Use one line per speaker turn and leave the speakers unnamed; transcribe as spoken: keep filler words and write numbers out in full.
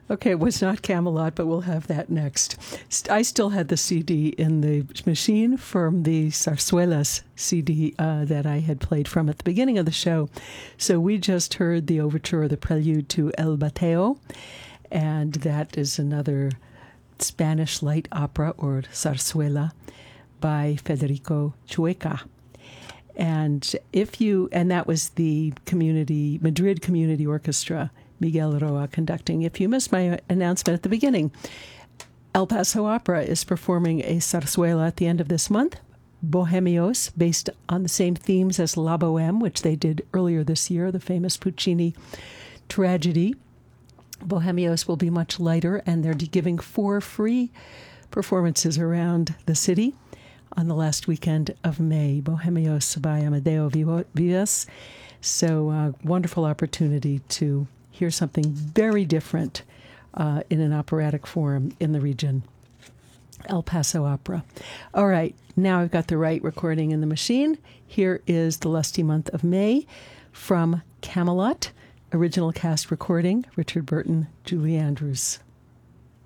Okay, it was not Camelot, but we'll have that next. I still had the C D in the machine from the Zarzuelas C D uh, that I had played from at the beginning of the show. So we just heard the overture, the prelude to El Bateo, and that is another Spanish light opera, or zarzuela, by Federico Chueca. And if you, and that was the community, Madrid Community Orchestra, Miguel Roa conducting. If you missed my announcement at the beginning, El Paso Opera is performing a zarzuela at the end of this month, Bohemios, based on the same themes as La Boheme, which they did earlier this year, the famous Puccini tragedy. Bohemios will be much lighter, and they're giving four free performances around the city on the last weekend of May. Bohemios by Amadeo Vivas. So, uh, wonderful opportunity to hear something very different uh, in an operatic form in the region. El Paso Opera. All right, now I've got the right recording in the machine. Here is The Lusty Month of May from Camelot, original cast recording, Richard Burton, Julie Andrews.